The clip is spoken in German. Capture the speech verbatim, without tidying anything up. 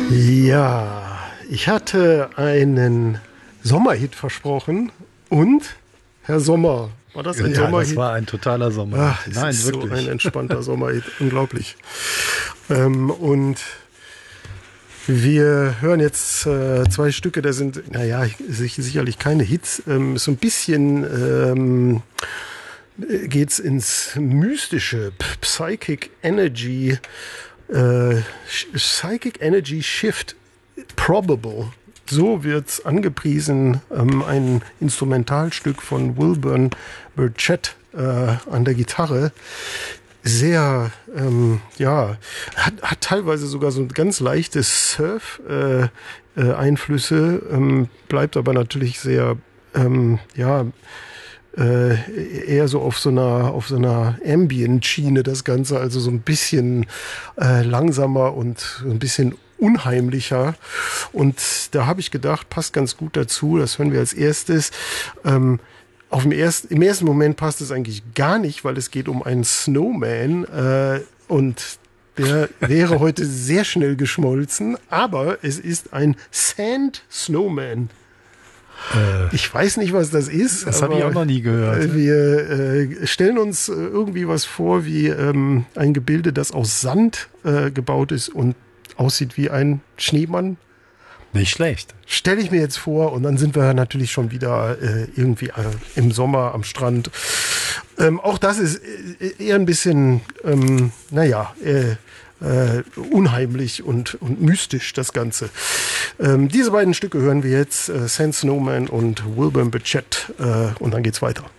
Ja, ich hatte einen Sommerhit versprochen und Herr Sommer, war das ein ja, Sommerhit? Das war ein totaler Sommerhit. Ach, Nein, ist wirklich. So ein entspannter Sommerhit, unglaublich. Ähm, und wir hören jetzt äh, zwei Stücke, da sind, naja, sicherlich keine Hits, ähm, so ein bisschen ähm, geht's ins Mystische, Psychic Energy, äh, Psychic Energy Shift Probable. So wird's angepriesen, ähm, ein Instrumentalstück von Wilburn Burchett äh, an der Gitarre. Sehr, ähm, ja, hat, hat teilweise sogar so ein ganz leichtes Surf-Einflüsse, äh, äh, Einflüsse, ähm, bleibt aber natürlich sehr, ähm, ja, äh, eher so auf so einer, auf so einer Ambient-Schiene das Ganze, also so ein bisschen äh, langsamer und so ein bisschen unheimlicher. Und da habe ich gedacht, passt ganz gut dazu, das hören wir als erstes. Ähm, Auf dem ersten, im ersten Moment passt es eigentlich gar nicht, weil es geht um einen Snowman äh, und der wäre heute sehr schnell geschmolzen, aber es ist ein Sand Snowman. Äh, Ich weiß nicht, was das ist. das habe ich auch noch nie gehört. Wir äh, stellen uns äh, irgendwie was vor wie ähm, ein Gebilde, das aus Sand äh, gebaut ist und aussieht wie ein Schneemann. Nicht schlecht. Stelle ich mir jetzt vor und dann sind wir natürlich schon wieder äh, irgendwie äh, im Sommer am Strand. Ähm, auch das ist äh, eher ein bisschen, ähm, naja, äh, äh, unheimlich und, und mystisch, das Ganze. Ähm, diese beiden Stücke hören wir jetzt, äh, Sand Snowman und Wilburn Burchett, äh, und dann geht's weiter.